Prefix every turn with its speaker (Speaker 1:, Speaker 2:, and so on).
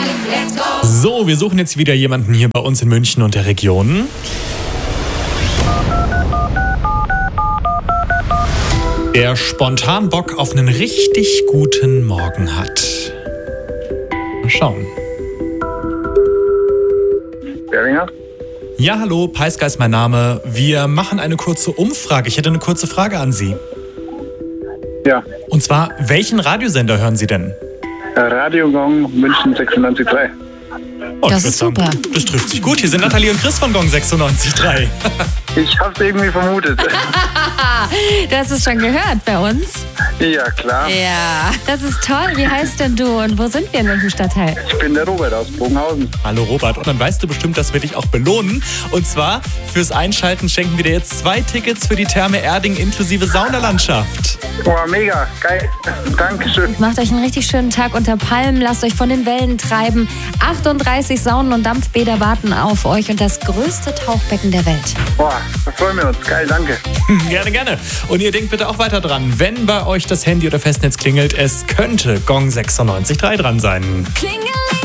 Speaker 1: So, wir suchen jetzt wieder jemanden hier bei uns in München und der Region. Der spontan Bock auf einen richtig guten Morgen hat. Mal schauen.
Speaker 2: Beringer?
Speaker 1: Ja, hallo, Peiska ist mein Name. Wir machen eine kurze Umfrage. Ich hätte eine kurze Frage an Sie.
Speaker 2: Ja.
Speaker 1: Und zwar, welchen Radiosender hören Sie denn?
Speaker 2: Radio Gong München 96.3.
Speaker 1: Oh,
Speaker 3: Das ist super.
Speaker 1: Das trifft sich gut. Hier sind Nathalie und Chris von Gong 96.3.
Speaker 2: Ich hab's irgendwie vermutet.
Speaker 3: Du hast es schon gehört bei uns.
Speaker 2: Ja, klar.
Speaker 3: Ja, das ist toll. Wie heißt denn du und wo sind wir in welchem Stadtteil?
Speaker 2: Ich bin der Robert aus Bogenhausen.
Speaker 1: Hallo Robert, und dann weißt du bestimmt, dass wir dich auch belohnen. Und zwar fürs Einschalten schenken wir dir jetzt 2 Tickets für die Therme Erding inklusive Saunalandschaft.
Speaker 2: Boah, mega. Geil. Dankeschön.
Speaker 3: Macht euch einen richtig schönen Tag unter Palmen, lasst euch von den Wellen treiben. 38 Saunen und Dampfbäder warten auf euch und das größte Tauchbecken der Welt.
Speaker 2: Boah, da freuen wir uns. Geil, danke.
Speaker 1: Gerne, gerne. Und ihr denkt bitte auch weiter dran, wenn bei euch das Handy oder Festnetz klingelt, es könnte Gong 96.3 dran sein.
Speaker 3: Klingeling!